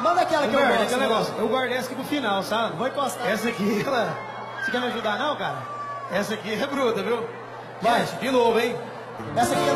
Manda aquela que eu guardo, gosto. aquele negócio. Eu guardei essa aqui pro final, sabe? Vou encostar. Essa aqui, ela... Você quer me ajudar não, cara? Essa aqui é bruta, viu? Vai. Gente, de novo, hein? Essa aqui é